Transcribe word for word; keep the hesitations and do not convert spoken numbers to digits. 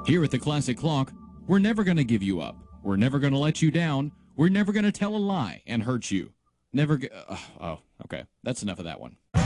Here at the Classic Clock, we're never going to give you up. We're never going to let you down. We're never going to tell a lie and hurt you. Never. G- uh, oh, okay. That's enough of that one.